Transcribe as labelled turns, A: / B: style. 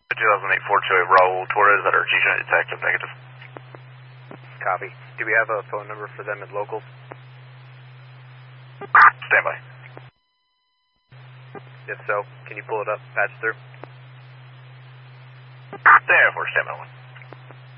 A: 2008 Ford Chevy Raul Torres at our G-Unit Detective, negative.
B: Copy. Do we have a phone number for them at local?
A: Stand by.
B: If so, can you pull it up, patch through?
A: Stand by, stand by 1.